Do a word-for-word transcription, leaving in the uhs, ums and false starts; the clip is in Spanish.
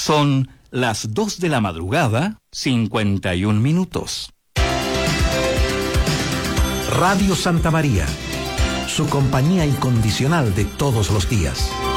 Son las dos de la madrugada, cincuenta y un minutos. Radio Santa María, su compañía incondicional de todos los días.